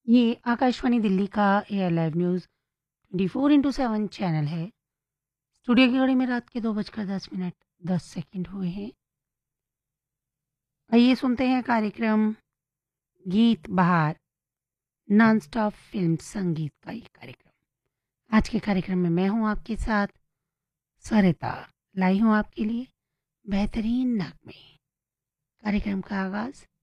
ये आकाशवाणी दिल्ली का air live news 24/7 channel है। स्टूडियो की घड़ी में रात के 2:10 10 सेकंड हुए हैं। आइए सुनते हैं कार्यक्रम गीत बहार नॉन स्टॉप फ़िल्म संगीत का ये कार्यक्रम। आज के कार्यक्रम में मैं हूँ आपके साथ सरिता, लाई हूँ आपके लिए बेहतरीन नगमे। कार्यक्रम का आगाज़